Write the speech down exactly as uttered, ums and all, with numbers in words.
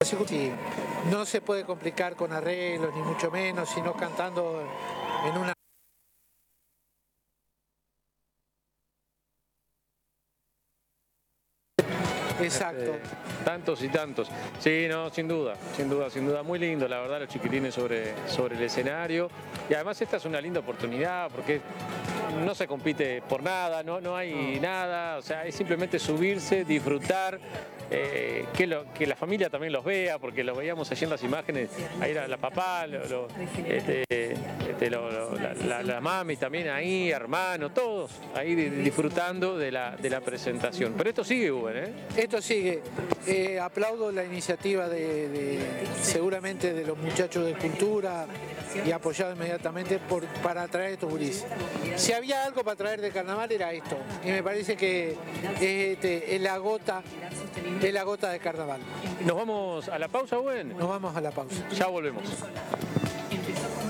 Sí, no se puede complicar con arreglos, ni mucho menos, sino cantando en una... Exacto. Este, tantos y tantos. Sí, no, sin duda, sin duda, sin duda. Muy lindo, la verdad, los chiquitines sobre, sobre el escenario. Y además esta es una linda oportunidad porque no se compite por nada, no, no hay nada. O sea, es simplemente subirse, disfrutar, eh, que, lo, que la familia también los vea, porque lo veíamos allí en las imágenes. Ahí la, la papá, lo, lo, este, este, lo, lo, la, la, la mami también ahí, hermano, todos ahí disfrutando de la, de la presentación. Pero esto sigue, Uber, ¿eh? Esto sigue. Eh, aplaudo la iniciativa de, de seguramente de los muchachos de cultura y apoyado inmediatamente por, para atraer estos gurises. Si había algo para traer de carnaval era esto, y me parece que es, este, es la gota, es la gota de carnaval. ¿Nos vamos a la pausa, Uber? Nos vamos a la pausa. Ya volvemos.